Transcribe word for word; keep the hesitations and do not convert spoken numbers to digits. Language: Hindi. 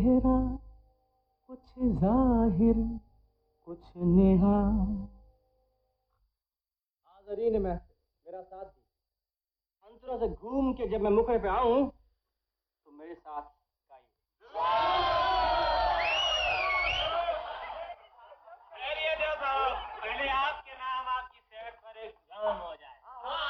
चेहरा कुछ जाहिर कुछ नेहा। हाज़रीन में मेरा साथ दी, अंतरों से घूम के जब मैं मुखड़े पे आऊं तो मेरे साथ